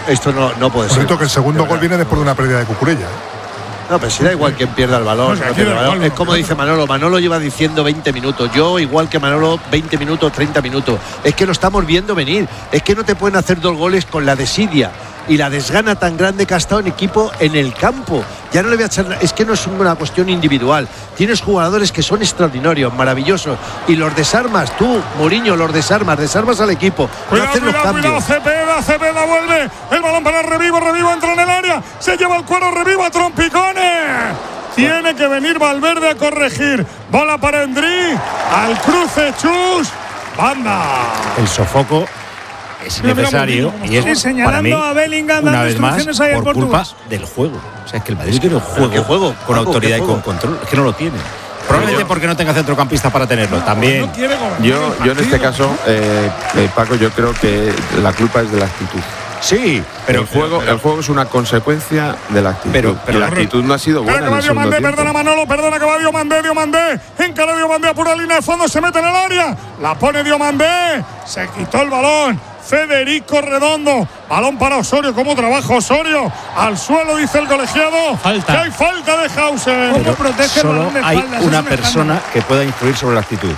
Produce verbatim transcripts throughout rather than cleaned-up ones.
esto no, no puede Por ser. cierto, que el segundo gol viene después de una pérdida de Cucurella. No, pero si da igual quien pierda el balón. No, si no aquí pierda el da balón. igual, Es como no, dice Manolo. Manolo lleva diciendo veinte minutos. Yo, igual que Manolo, veinte minutos, treinta minutos. Es que lo estamos viendo venir. Es que no te pueden hacer dos goles con la desidia y la desgana tan grande que ha estado en equipo en el campo. Ya no le voy a echar. Es que no es una cuestión individual. Tienes jugadores que son extraordinarios, maravillosos. Y los desarmas, tú, Mourinho, los desarmas, desarmas al equipo. Cuidado, no hacen los cuidado, cambios. cuidado, Cepeda, Cepeda vuelve. El balón para Revivo, Revivo entra en el área. Se lleva el cuero, Revivo a trompicones. Tiene que venir Valverde a corregir. Bola para Endri. Al cruce, Chus. Banda. El sofoco es necesario y es, sí, señalando para mí, a Bellingham, una dando vez más, instrucciones ahí al por culpa portugués. del juego. O sea, es que el Madrid tiene un juego, ¿Qué juego? con Paco, autoridad ¿qué y juego? con control. Es que no lo tiene. Probablemente porque no tenga centrocampista para tenerlo. También. No quiere gobernar Yo, el yo en este partido. caso, eh, eh, Paco, yo creo que la culpa es de la actitud. Sí, pero el juego, pero- el juego es una consecuencia de la actitud. Pero- pero y la la- actitud no ha sido Espera buena que en va el segundo Diomandé, tiempo. perdona Manolo, perdona que va Diomandé, Diomandé, encara Diomandé a pura línea de fondo, se mete en el área, la pone Diomandé, se quitó el balón, Federico Redondo, balón para Osorio, ¿cómo trabaja Osorio? Al suelo dice el colegiado, Falta. que hay falta de Hausen. ¿Cómo protege el solo balón de hay espaldas? Es una un persona escándalo. que pueda influir sobre la actitud.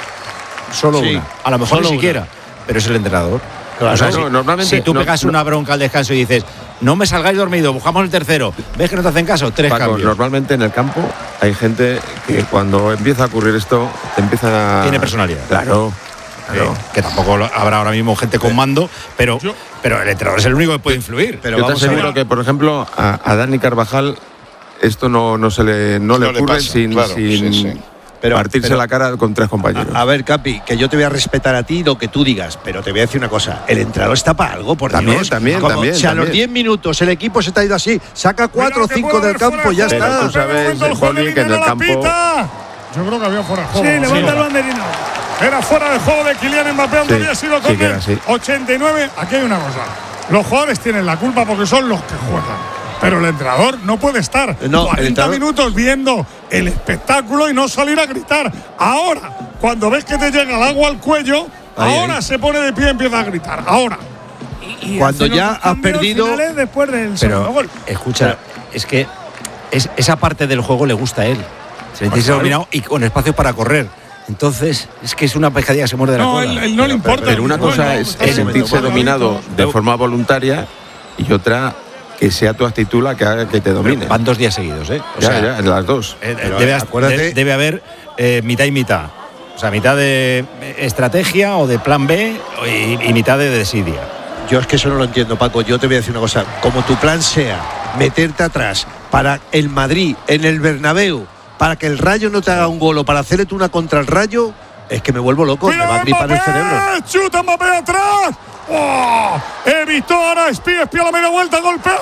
Solo Sí, una. A lo mejor solo ni una. siquiera, pero es el entrenador. Claro, O sea, no, si, normalmente- si tú no, pegas no. una bronca al descanso y dices, no me salgáis dormido, buscamos el tercero, ves que no te hacen caso, tres Paco, cambios. normalmente en el campo hay gente que cuando empieza a ocurrir esto, te empiezan a… Tiene personalidad. Claro, claro. Eh, que tampoco lo- habrá ahora mismo gente con mando, pero, Yo- pero el entrenador es el único que puede influir. Pero Yo te vamos a aseguro ver. que, por ejemplo, a, a Dani Carvajal esto no, no se le, no No le le ocurre pasa, sin, claro, sin sí, sí. Pero- partirse pero- la cara con tres compañeros. A, a ver, Capi, que yo te voy a respetar a ti lo que tú digas, pero te voy a decir una cosa. El entrenador está para algo, por También, Dios. también, Como también, Si a los también. diez minutos el equipo se te ha ido así, saca cuatro o Cuidado que cinco puede del haber fuera campo, de ya juego. Pero está. tú sabes, Momento, el juez Poli, de que en el línea la campo- pita. Yo creo que había fuera de Sí, juego. levanta el banderino. Era fuera de juego de Kylian Mbappé, aunque Sí, había sido sí que córner. era así. ochenta y nueve. Aquí hay una cosa. Los jugadores tienen la culpa porque son los que juegan. Pero el entrenador no puede estar No, el cuarenta entrenador- minutos viendo el espectáculo y no salir a gritar. Ahora, cuando ves que te llega el agua al cuello, Ahí, ahora ahí. se pone de pie y empieza a gritar. Ahora. Y Cuando hace ya unos has cambios perdido- finales después del segundo Pero, gol. escucha, es que es, esa parte del juego le gusta a él. Se le dice dominado y con espacio para correr. Entonces, es que es una pescadilla que se muerde la No, cola. él, él no le importa. Pero una No, cosa no, es, está es bien, sentirse pero dominado de Yo- forma voluntaria y otra que sea tu actitud la que haga que te domine. Van dos días seguidos, ¿eh? O Ya, sea, ya, las dos. eh, Pero debe, acuérdate- de- debe haber eh, mitad y mitad. O sea, mitad de estrategia o de plan B y, y mitad de desidia. Yo es que eso no lo entiendo, Paco. Yo te voy a decir una cosa. Como tu plan sea meterte atrás para el Madrid en el Bernabéu, para que el Rayo no te haga un gol o para hacerle tú una contra el Rayo, es que me vuelvo loco. Me va a ¡Cuidado, gripar el cerebro. Mbappé! ¡Chuta Mbappé atrás! ¡Oh! Evitó ahora Espí, Espí a la media vuelta, golpea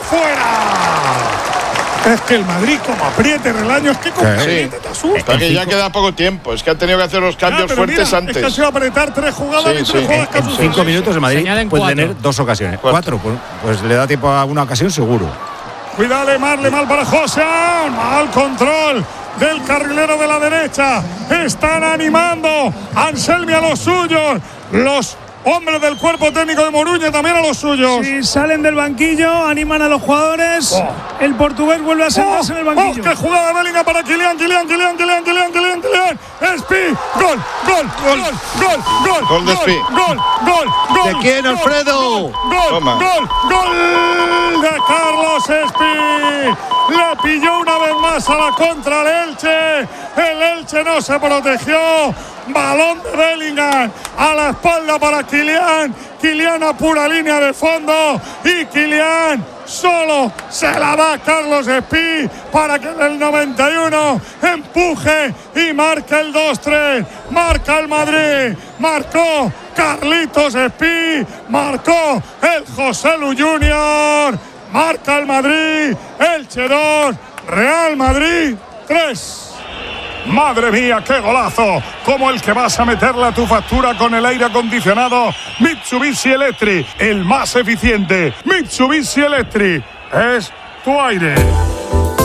fuera. Es que el Madrid, como apriete Relaño, es que como Sí. apriete te asusta. Para que ya queda poco tiempo. Es que han tenido que hacer los Ah, cambios pero fuertes mira, antes. Es que ha sido apretar tres jugadas Sí, y tres sí. jugadas que En ha cinco sucedido. minutos el Madrid Señalen puede cuatro. tener dos ocasiones. Cuatro. Cuatro, pues, pues le da tiempo a una ocasión seguro. Cuidado, Lemar, Lemar para José. Mal control del carrilero de la derecha. Están animando Anselmi a los suyos. Los hombres del cuerpo técnico de Moruña también a los suyos. Si salen del banquillo, animan a los jugadores. Oh. El portugués vuelve a sentarse en el ¡Oh! banquillo. ¡Qué jugada de Bellingham para Kylian, Kylian, Kylian, Kylian, Kylian, Kylian, Kylian! ¡Espi! ¡Gol, gol, gol, gol, gol! Gol de Espi. ¡Gol, gol, gol! ¿De quién, gol, Alfredo? ¡Gol, gol, Toma. gol, gol de Carlos Espi! Le pilló una vez más a la contra el Elche. El Elche no se protegió. Balón de Bellingham a la espalda para Kylian. Kylian a pura línea de fondo. Y Kylian solo se la da a Carlos Espí para que en el noventa y uno empuje y marque el dos tres. Marca el Madrid. Marcó Carlitos Espí. Marcó el José Lu Junior. Marca el Madrid. Elche dos. Real Madrid tres. Madre mía, qué golazo, como el que vas a meterle a tu factura con el aire acondicionado Mitsubishi Electric, el más eficiente. Mitsubishi Electric es tu aire.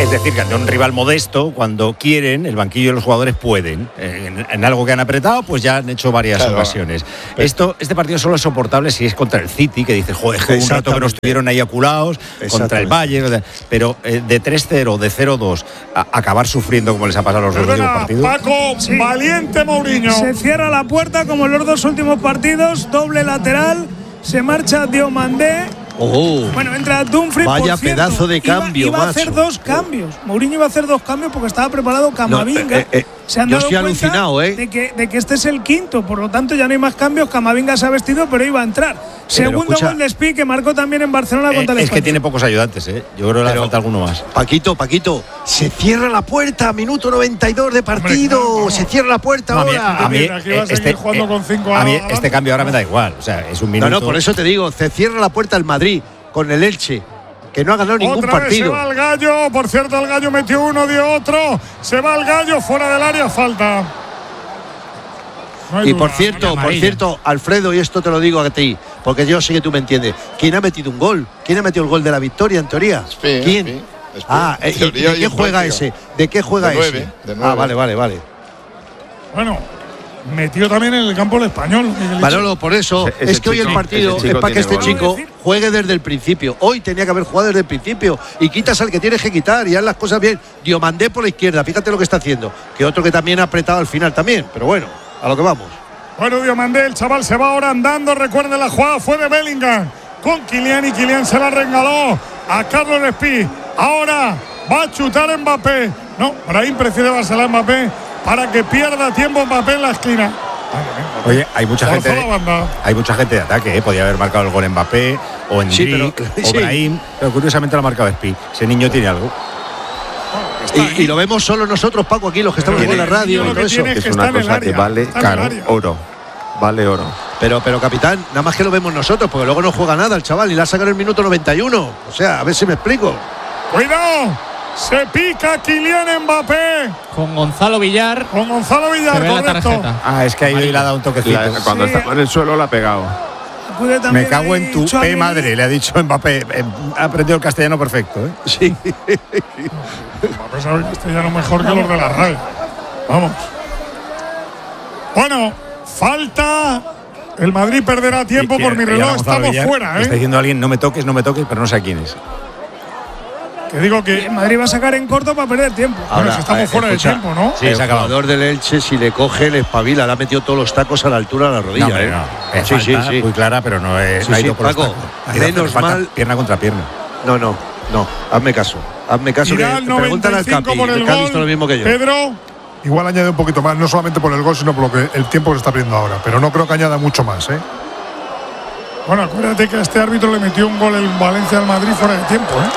Es decir, que ante un rival modesto, cuando quieren, el banquillo y los jugadores pueden. En, en algo que han apretado, pues ya han hecho varias claro. ocasiones. Pero Esto, este partido solo es soportable si es contra el City, que dice, joder, un rato que nos estuvieron ahí aculados, contra el Bayern. Pero eh, de tres cero, de cero dos, a acabar sufriendo como les ha pasado a los dos últimos partidos. Paco, sí. Valiente Mourinho. Se cierra la puerta como en los dos últimos partidos, doble lateral, se marcha Diomandé. Oh, bueno, entra Dumfries. Vaya por cierto, pedazo de cambio, iba, iba a hacer macho. dos cambios. Mourinho iba a hacer dos cambios porque estaba preparado Camavinga. No, eh, eh, se han yo dado estoy cuenta alucinado, ¿eh? de que, de que este es el quinto, por lo tanto ya no hay más cambios. Camavinga se ha vestido, pero iba a entrar. Sí, Segundo gol de Spi, que marcó también en Barcelona eh, contra el Es Español. que tiene pocos ayudantes, ¿eh? Yo creo que le hace falta alguno más. Paquito, Paquito, se cierra la puerta, minuto noventa y dos de partido. Hombre, no, no. Se cierra la puerta no, ahora. A mí, a mí, eh, este, jugando eh, con cinco a mí este cambio ahora me da igual. O sea, es un minuto. No, no, por eso te digo, se cierra la puerta el Madrid con el Elche, que no ha ganado ningún Otra partido. Vez se va el Gallo, por cierto, el Gallo metió uno, dio otro. Se va el Gallo, fuera del área, falta. No y duda, por cierto, por cierto, Alfredo, y esto te lo digo a ti, porque yo sé que tú me entiendes. ¿Quién ha metido un gol? ¿Quién ha metido el gol de la victoria, en teoría? Espí, ¿Quién? Espí, Espí. Ah, ¿de qué y juega ese? ¿De qué juega de nueve, ese? De nueve. Ah, vale, vale, vale. Bueno, metió también en el campo el Español. Manolo, por eso ese, ese es que chico, hoy el partido es para que este gol. chico juegue desde el principio. Hoy tenía que haber jugado desde el principio y quitas al que tienes que quitar y haz las cosas bien. Diomandé por la izquierda, fíjate lo que está haciendo. Que otro que también ha apretado al final también, pero bueno, a lo que vamos. Bueno, Diomandé, el chaval se va ahora andando. Recuerden, la jugada fue de Bellingham con Kylian y Kylian se la regaló a Carlos Espí. Ahora va a chutar Mbappé. No, Brahim prefiere dársela a Mbappé para que pierda tiempo Mbappé en la esquina. Oye, hay mucha gente de, hay mucha gente de ataque, ¿eh? Podía haber marcado el gol Mbappé o Enrique sí, pero, o Brahim, sí. Pero curiosamente lo ha marcado Espí. Ese niño tiene algo. Y, y lo vemos solo nosotros, Paco, aquí los que estamos en la radio y todo eso. Es una cosa que vale caro, oro. Vale oro. Pero, pero capitán, nada más que lo vemos nosotros, porque luego no juega nada el chaval y la saca en el minuto noventa y uno. O sea, a ver si me explico. ¡Cuidado! Se pica Kylian Mbappé. Con Gonzalo Villar. Con Gonzalo Villar, se ve correcto. La tarjeta. Ah, es que ahí le ha dado un toquecito. La, cuando sí. está en el suelo la ha pegado. Me cago en tu P madre, le ha dicho Mbappé. Ha aprendido el castellano perfecto, ¿eh? Sí. Mbappé sabe castellano mejor que los de la R A E. Vamos. Bueno, falta. El Madrid perderá tiempo y, por y, mi reloj. Estamos Villar, fuera, ¿eh? Está diciendo alguien, no me toques, no me toques, pero no sé a quién es. Que digo que el Madrid va a sacar en corto para perder tiempo. Ahora, bueno, si estamos eh, fuera escucha, de tiempo, ¿no? Sí, el jugador del Elche, si le coge, le espabila. Le ha metido todos los tacos a la altura de la rodilla. No, ¿eh? no. Es sí, sí, sí. Muy clara, pero no, es, sí, no ha ido sí, por Paco, los menos mal. Pierna contra pierna. No, no, no. Hazme caso. Hazme caso. Que pregúntale al Capi, que ha visto lo mismo que yo. Pedro. Igual añade un poquito más, no solamente por el gol, sino por lo que el tiempo que se está perdiendo ahora. Pero no creo que añada mucho más, ¿eh? Bueno, acuérdate que a este árbitro le metió un gol en Valencia al Madrid fuera de tiempo, ¿eh?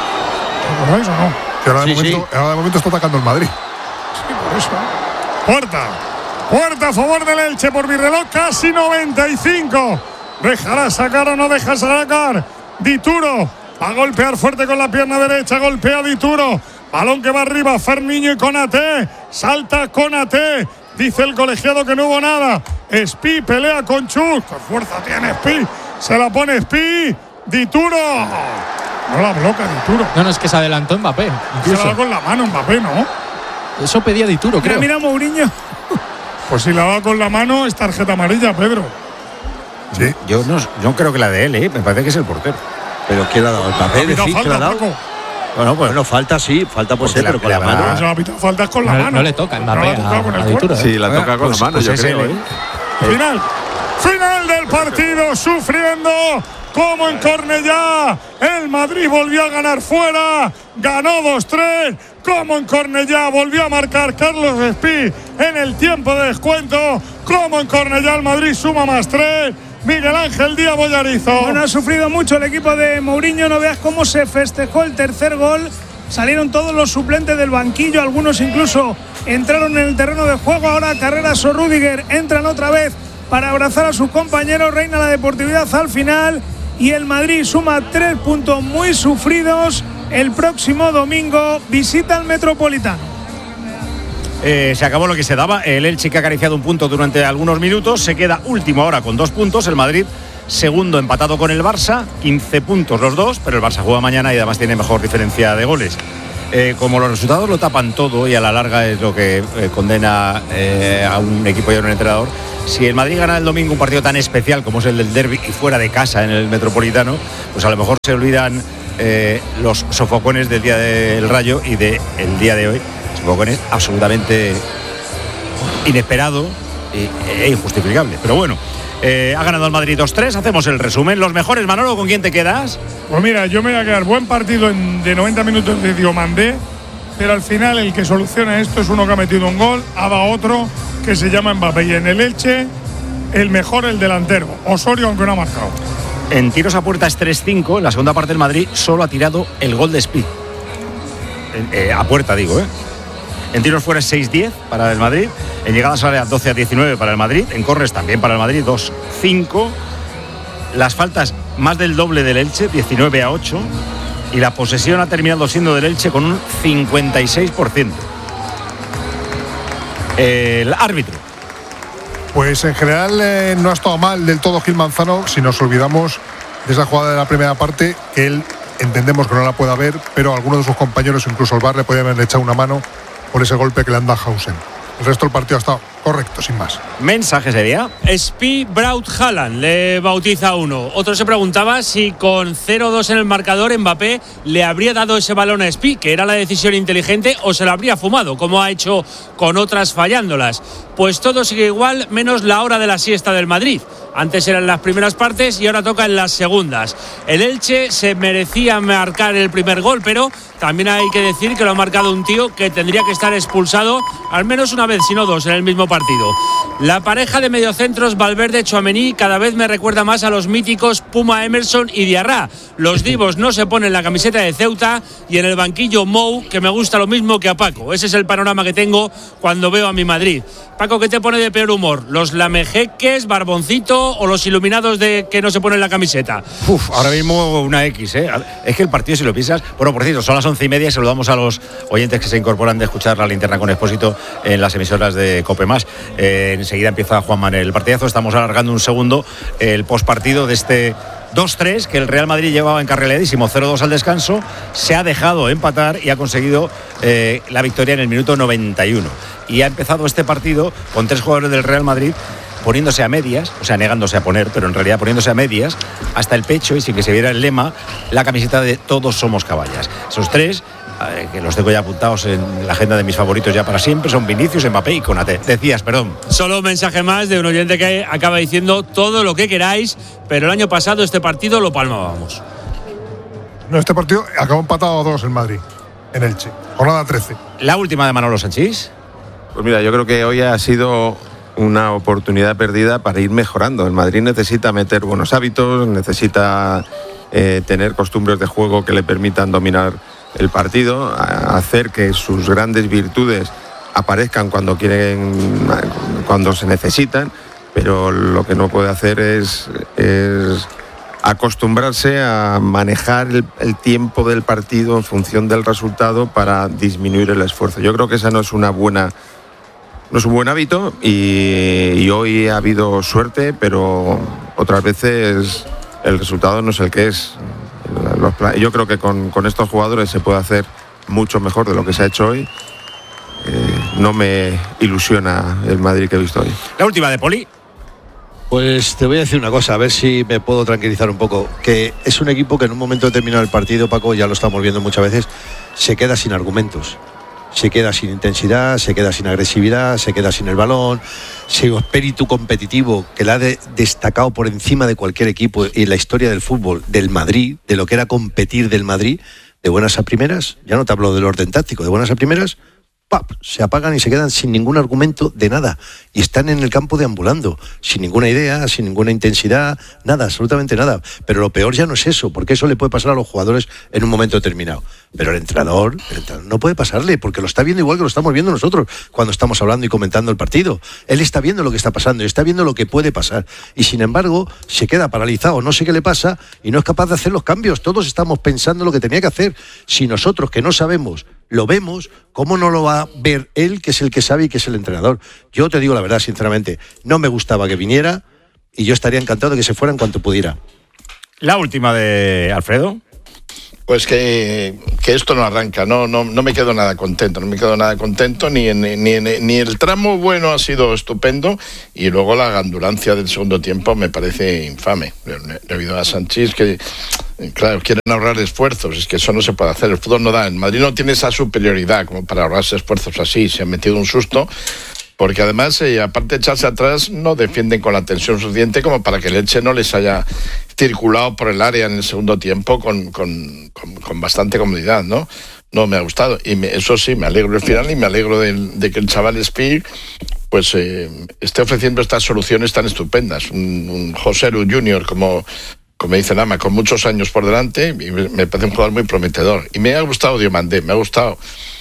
¿Lo acordáis o no? Que ahora, de sí, momento, sí. ahora de momento está atacando el Madrid. Sí, por eso. Puerta. Puerta a favor del Elche por mi reloj, casi noventa y cinco. ¿Dejará sacar o no deja sacar? Dituro va a golpear fuerte con la pierna derecha. Golpea Dituro. Balón que va arriba. Ferniño y Konaté. Salta Konaté. Dice el colegiado que no hubo nada. Espí pelea con Chus. ¿Qué fuerza tiene Espí? Se la pone Espí. Dituro. No la bloca Dituro. No, no, es que se adelantó Mbappé. Se la da con la mano Mbappé, ¿no? Eso pedía Dituro, creo. Mira, mira Mourinho. Pues si la da con la mano es tarjeta amarilla, Pedro. Sí. Yo no, no creo que la de él, ¿eh? Me parece que es el portero. ¿Pero qué le ha dado? ¿El papel? ¿Decís que le ha dado? Bueno, pues no, falta sí, falta por ser, pero con la, la mano. No, no, falta con la no, mano. No le toca Mbappé no a, a, a Dituro. Sí, la toca con pues, la mano, pues yo es creo. Él, ¿eh? Final. Final del partido, sufriendo como en Cornellá. El Madrid volvió a ganar fuera. Ganó dos tres. Como en Cornellá volvió a marcar Carlos Espí en el tiempo de descuento. Como en Cornellá el Madrid suma más tres. Miguel Ángel Díaz Bollarizo. Bueno, ha sufrido mucho el equipo de Mourinho. No veas cómo se festejó el tercer gol. Salieron todos los suplentes del banquillo. Algunos incluso entraron en el terreno de juego. Ahora Carreras o Rüdiger entran otra vez para abrazar a sus compañeros. Reina la deportividad al final. Y el Madrid suma tres puntos muy sufridos. El próximo domingo visita al Metropolitano. Eh, se acabó lo que se daba. El Elche, que ha acariciado un punto durante algunos minutos, se queda último ahora con dos puntos. El Madrid segundo, empatado con el Barça, quince puntos los dos, pero el Barça juega mañana y además tiene mejor diferencia de goles. eh, como los resultados lo tapan todo y a la larga es lo que eh, condena eh, a un equipo y a un entrenador, si el Madrid gana el domingo un partido tan especial como es el del derbi y fuera de casa en el Metropolitano, pues a lo mejor se olvidan eh, los sofocones del día del Rayo y del día de hoy. Sofocones absolutamente inesperado e injustificable. Pero bueno, eh, ha ganado el Madrid dos tres. Hacemos el resumen. Los mejores, Manolo, ¿con quién te quedas? Pues mira, yo me voy a quedar buen partido en, de noventa minutos de Diomandé, pero al final el que soluciona esto es uno que ha metido un gol, ha dado otro que se llama Mbappé. Y en el Elche, el mejor, el delantero, Osorio, aunque no ha marcado. En tiros a puerta es tres cinco. En la segunda parte el Madrid solo ha tirado el gol de Speed. Eh, a puerta, digo, ¿eh? En tiros fuera es seis diez para el Madrid. En llegadas a área doce a diecinueve para el Madrid. En corners también para el Madrid, dos cinco. Las faltas más del doble del Elche, diecinueve a ocho. Y la posesión ha terminado siendo del Elche con un cincuenta y seis por ciento. El árbitro. Pues en general eh, no ha estado mal del todo Gil Manzano, si nos olvidamos de esa jugada de la primera parte, que él entendemos que no la pueda ver, pero algunos de sus compañeros, incluso el V A R, le podían haber echado una mano por ese golpe que le han dado a Hausen. El resto del partido ha estado correcto, sin más. Mensaje sería: Spi Braut Haaland le bautiza uno. Otro se preguntaba si con cero dos en el marcador Mbappé le habría dado ese balón a Spi, que era la decisión inteligente, o se lo habría fumado, como ha hecho con otras fallándolas. Pues todo sigue igual, menos la hora de la siesta del Madrid. Antes eran las primeras partes y ahora toca en las segundas. El Elche se merecía marcar el primer gol, pero también hay que decir que lo ha marcado un tío que tendría que estar expulsado al menos una vez, si no dos, en el mismo partido. La pareja de mediocentros Valverde-Tchouaméni cada vez me recuerda más a los míticos Puma Emerson y Diarra. Los divos no se ponen la camiseta de Ceuta y en el banquillo Mou, que me gusta lo mismo que a Paco. Ese es el panorama que tengo cuando veo a mi Madrid. Paco, ¿qué te pone de peor humor? ¿Los lamejeques, Barboncito o los iluminados de que no se ponen la camiseta? Uf, ahora mismo una X, ¿eh? Es que el partido, si lo piensas… Bueno, por cierto, son las once y media y saludamos a los oyentes que se incorporan de escuchar La Linterna con Expósito en las emisoras de COPE más. Eh, enseguida empieza Juan Manuel el partidazo. Estamos alargando un segundo el postpartido de este dos tres que el Real Madrid llevaba encarriladísimo, cero dos al descanso. Se ha dejado empatar y ha conseguido eh, la victoria en el minuto noventa y uno. Y ha empezado este partido con tres jugadores del Real Madrid poniéndose a medias, o sea, negándose a poner, pero en realidad poniéndose a medias, hasta el pecho y sin que se viera el lema, la camiseta de Todos somos caballas. Esos tres, eh, que los tengo ya apuntados en la agenda de mis favoritos ya para siempre, son Vinicius, Mbappé y Konaté. Decías, perdón. Solo un mensaje más de un oyente que acaba diciendo todo lo que queráis, pero el año pasado este partido lo palmábamos. No, este partido acabó empatado a dos en Madrid, en Elche, jornada trece. La última de Manolo Sanchís. Pues mira, yo creo que hoy ha sido una oportunidad perdida para ir mejorando. El Madrid necesita meter buenos hábitos, necesita eh, tener costumbres de juego que le permitan dominar el partido, hacer que sus grandes virtudes aparezcan cuando quieren, cuando se necesitan, pero lo que no puede hacer es, es acostumbrarse a manejar el, el tiempo del partido en función del resultado para disminuir el esfuerzo. Yo creo que esa no es una buena No es un buen hábito y, y hoy ha habido suerte, pero otras veces el resultado no es el que es. Los, yo creo que con, con estos jugadores se puede hacer mucho mejor de lo que se ha hecho hoy. Eh, no me ilusiona el Madrid que he visto hoy. La última de Poli. Pues te voy a decir una cosa, a ver si me puedo tranquilizar un poco. Que es un equipo que en un momento determinado del partido, Paco, ya lo estamos viendo muchas veces, se queda sin argumentos. Se queda sin intensidad, se queda sin agresividad, se queda sin el balón, sin espíritu competitivo que la ha de, destacado por encima de cualquier equipo en la historia del fútbol, del Madrid, de lo que era competir del Madrid, de buenas a primeras, ya no te hablo del orden táctico, de buenas a primeras, ¡pap!, se apagan y se quedan sin ningún argumento de nada. Y están en el campo deambulando, sin ninguna idea, sin ninguna intensidad, nada, absolutamente nada. Pero lo peor ya no es eso, porque eso le puede pasar a los jugadores en un momento determinado. Pero el entrenador, el entrenador no puede pasarle, porque lo está viendo igual que lo estamos viendo nosotros cuando estamos hablando y comentando el partido. Él está viendo lo que está pasando, está viendo lo que puede pasar. Y sin embargo, se queda paralizado, no sé qué le pasa, y no es capaz de hacer los cambios. Todos estamos pensando lo que tenía que hacer. Si nosotros, que no sabemos, lo vemos, ¿cómo no lo va a ver él, que es el que sabe y que es el entrenador? Yo te digo la verdad, sinceramente, no me gustaba que viniera y yo estaría encantado de que se fuera en cuanto pudiera. La última de Alfredo. Pues que, que esto no arranca, no, no, no me quedo nada contento, no me quedo nada contento, ni, en, ni, en, ni el tramo bueno ha sido estupendo, y luego la gandulancia del segundo tiempo me parece infame. He oído a Sanchís que, claro, quieren ahorrar esfuerzos, es que eso no se puede hacer, el fútbol no da, el Madrid no tiene esa superioridad como para ahorrarse esfuerzos así, se han metido un susto. Porque además, eh, aparte de echarse atrás, no defienden con la tensión suficiente como para que el Elche no les haya circulado por el área en el segundo tiempo con, con, con, con bastante comodidad, ¿no? No me ha gustado. Y me, eso sí, me alegro del final y me alegro de, de que el chaval Espí pues eh, esté ofreciendo estas soluciones tan estupendas. Un, un José Lu junior, como, como dice Nama, con muchos años por delante, y me, me parece un jugador muy prometedor. Y me ha gustado Diomandé, me ha gustado...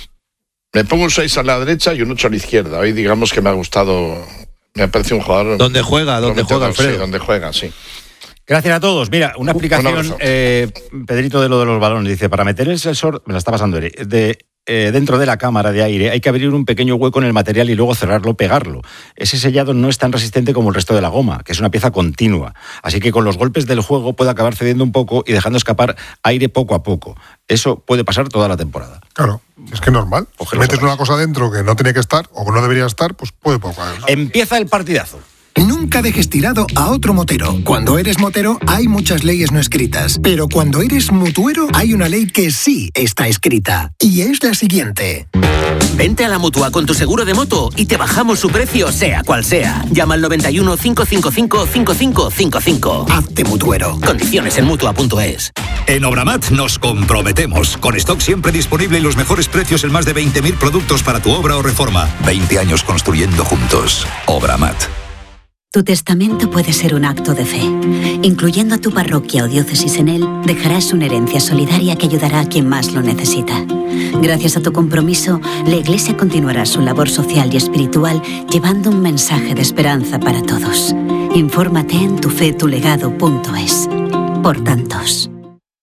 Me pongo un seis a la derecha y un ocho a la izquierda. Hoy digamos que me ha gustado, me ha parecido un jugador... ¿Dónde juega? ¿Dónde juega, Alfredo? Sí, donde juega, sí. Gracias a todos. Mira, una explicación, eh, Pedrito, de lo de los balones. Dice, para meter el sensor, me la está pasando, de, eh, dentro de la cámara de aire hay que abrir un pequeño hueco en el material y luego cerrarlo, pegarlo. Ese sellado no es tan resistente como el resto de la goma, que es una pieza continua. Así que con los golpes del juego puede acabar cediendo un poco y dejando escapar aire poco a poco. Eso puede pasar toda la temporada. Claro, es que es normal. Si metes una cosa dentro que no tiene que estar o que no debería estar, pues puede poco. Empieza el partidazo. Nunca dejes tirado a otro motero. Cuando eres motero hay muchas leyes no escritas, pero cuando eres mutuero hay una ley que sí está escrita, y es la siguiente. Vente a la Mutua con tu seguro de moto y te bajamos su precio sea cual sea. Llama al noventa y uno, cinco cinco cinco, cinco cinco cinco cinco. Hazte mutuero. Condiciones en mutua punto es. En Obramat nos comprometemos. Con stock siempre disponible y los mejores precios en más de veinte mil productos para tu obra o reforma. veinte años construyendo juntos. Obramat. Tu testamento puede ser un acto de fe. Incluyendo a tu parroquia o diócesis en él, dejarás una herencia solidaria que ayudará a quien más lo necesita. Gracias a tu compromiso, la Iglesia continuará su labor social y espiritual llevando un mensaje de esperanza para todos. Infórmate en tufetulegado punto es. Por tantos.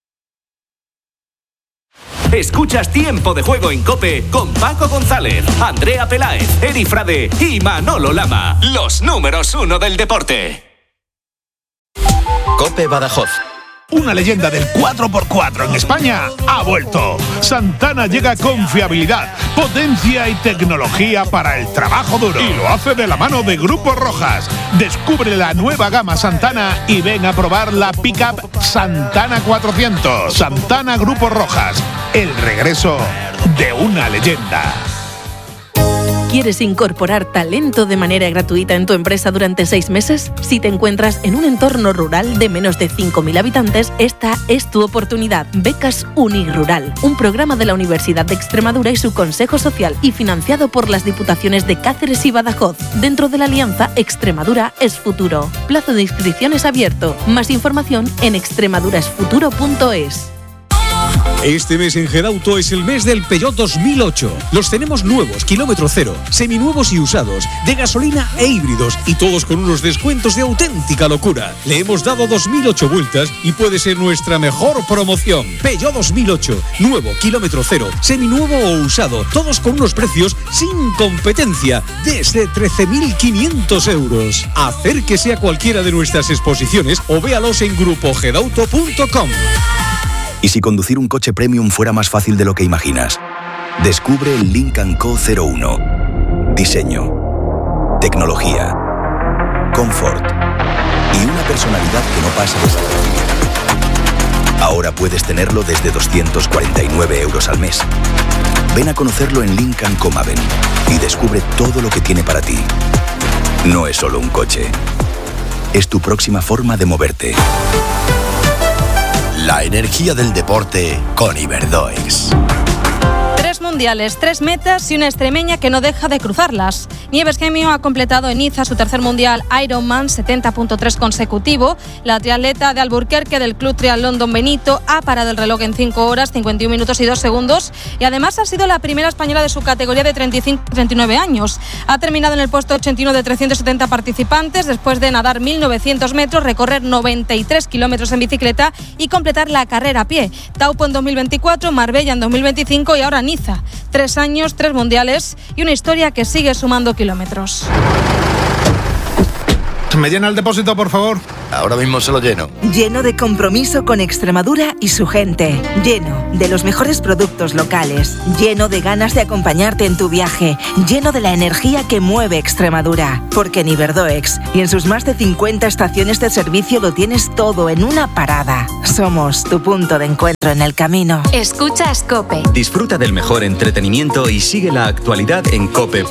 Escuchas Tiempo de Juego en COPE con Paco González, Andrea Peláez, Eri Frade y Manolo Lama. Los números uno del deporte. COPE Badajoz. Una leyenda del cuatro por cuatro en España ha vuelto. Santana llega con fiabilidad, potencia y tecnología para el trabajo duro. Y lo hace de la mano de Grupo Rojas. Descubre la nueva gama Santana y ven a probar la pickup Santana cuatrocientos. Santana Grupo Rojas. El regreso de una leyenda. ¿Quieres incorporar talento de manera gratuita en tu empresa durante seis meses? Si te encuentras en un entorno rural de menos de cinco mil habitantes, esta es tu oportunidad. Becas Unirural, un programa de la Universidad de Extremadura y su Consejo Social y financiado por las Diputaciones de Cáceres y Badajoz, dentro de la alianza Extremadura es Futuro. Plazo de inscripciones abierto. Más información en extremaduraesfuturo punto es. Este mes en Gedauto es el mes del Peugeot dos mil ocho. Los tenemos nuevos, kilómetro cero, seminuevos y usados, de gasolina e híbridos, y todos con unos descuentos de auténtica locura. Le hemos dado dos mil ocho vueltas y puede ser nuestra mejor promoción. Peugeot dos mil ocho, nuevo, kilómetro cero, seminuevo o usado, todos con unos precios sin competencia, desde trece mil quinientos euros. Acérquese a cualquiera de nuestras exposiciones o véalos en grupo gedauto punto com. ¿Y si conducir un coche premium fuera más fácil de lo que imaginas? Descubre el Lynk and Co cero uno. Diseño, tecnología, confort y una personalidad que no pasa desapercibida. Ahora puedes tenerlo desde doscientos cuarenta y nueve euros al mes. Ven a conocerlo en Lynk and Co Maven y descubre todo lo que tiene para ti. No es solo un coche, es tu próxima forma de moverte. La energía del deporte con Iberdoex. Tres mundiales, tres metas y una extremeña que no deja de cruzarlas. Nieves Gemio ha completado en Niza su tercer mundial Ironman setenta punto tres consecutivo. La triatleta de Alburquerque del Club Triatlón Don Benito ha parado el reloj en cinco horas, cincuenta y un minutos y dos segundos y además ha sido la primera española de su categoría de treinta y cinco a treinta y nueve años. Ha terminado en el puesto ochenta y uno de trescientos setenta participantes después de nadar mil novecientos metros, recorrer noventa y tres kilómetros en bicicleta y completar la carrera a pie. Taupo en dos mil veinticuatro, Marbella en dos mil veinticinco y ahora Niza. Tres años, tres mundiales y una historia que sigue sumando kilómetros. ¿Me llena el depósito, por favor? ahora mismo se lo lleno. Lleno de compromiso con Extremadura y su gente. Lleno de los mejores productos locales. Lleno de ganas de acompañarte en tu viaje. Lleno de la energía que mueve Extremadura. Porque en Iberdoex y en sus más de cincuenta estaciones de servicio lo tienes todo en una parada. Somos tu punto de encuentro en el camino. Escuchas COPE. Disfruta del mejor entretenimiento y sigue la actualidad en cope.